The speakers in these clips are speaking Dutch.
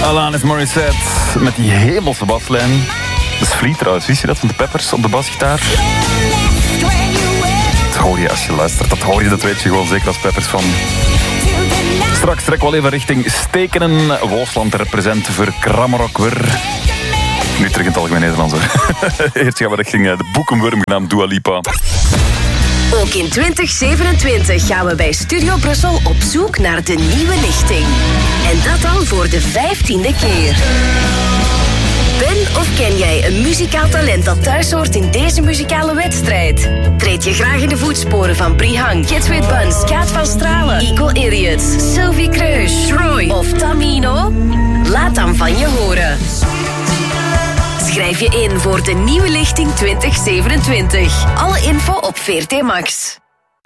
Alanis Morissette met die hemelse baslijn. Dat is Vliet trouwens, wist je dat? Van de Peppers op de basgitaar. Dat hoor je als je luistert, dat weet je gewoon zeker als Peppers van. Straks trekken we wel even richting Stekenen. Woosland represent voor Krammerok weer. Nu terug in het algemeen Nederlands hoor. Eerst gaan we richting de boekenwurm genaamd Dua Lipa. Ook in 2027 gaan we bij Studio Brussel op zoek naar de nieuwe lichting. En dat al voor de 15e keer. Ben of ken jij een muzikaal talent dat thuis hoort in deze muzikale wedstrijd? Treed je graag in de voetsporen van Brihang, Kids with Buns, Kaat van Stralen, Equal Idiots, Sylvie Kreusch, Troy of Tamino? Laat dan van je horen. Schrijf je in voor de nieuwe lichting 2027. Alle info op VRT Max.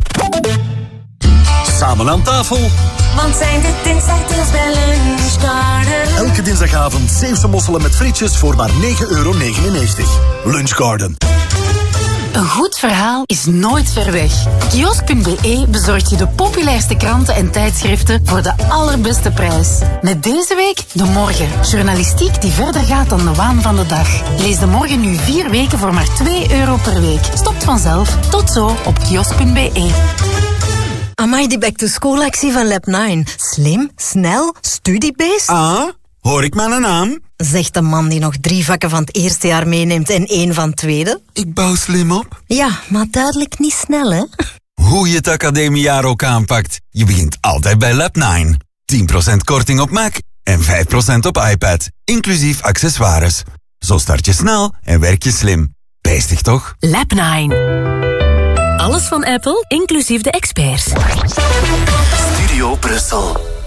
Samen aan tafel. Want zijn dit dinsdagdeals bij Lunchgarden. Elke dinsdagavond Zeeuwse mosselen met frietjes voor maar €9,99. Lunchgarden. Een goed verhaal is nooit ver weg. Kiosk.be bezorgt je de populairste kranten en tijdschriften voor de allerbeste prijs. Met deze week De Morgen. Journalistiek die verder gaat dan de waan van de dag. Lees De Morgen nu 4 weken voor maar €2 per week. Stopt vanzelf. Tot zo op kiosk.be. Amai, die back-to-school-actie van Lab9. Slim, snel, studiebeest. Ah, hoor ik maar een naam? Zegt de man die nog 3 vakken van het eerste jaar meeneemt en 1 van het tweede. Ik bouw slim op. Ja, maar duidelijk niet snel, hè? Hoe je het academiejaar ook aanpakt, je begint altijd bij Lab9. 10% korting op Mac en 5% op iPad, inclusief accessoires. Zo start je snel en werk je slim. Bijstig toch? Lab9. Alles van Apple, inclusief de experts. Studio Brussel.